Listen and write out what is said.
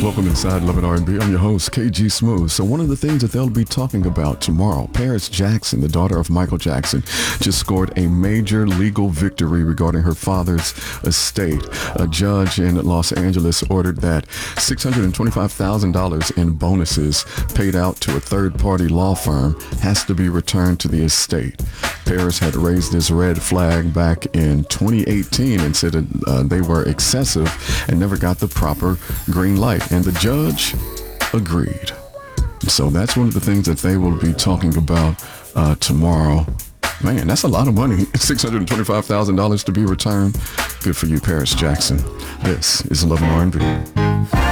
Welcome inside Love and R&B. I'm your host, KG Smooth. So one of the things that they'll be talking about tomorrow, Paris Jackson, the daughter of Michael Jackson, just scored a major legal victory regarding her father's estate. A judge in Los Angeles ordered that $625,000 in bonuses paid out to a third-party law firm has to be returned to the estate. Paris had raised this red flag back in 2018 and said that they were excessive and never got the proper green light. And the judge agreed. So that's one of the things that they will be talking about tomorrow. Man, that's a lot of money. $625,000 to be returned. Good for you, Paris Jackson. This is Love and R&B.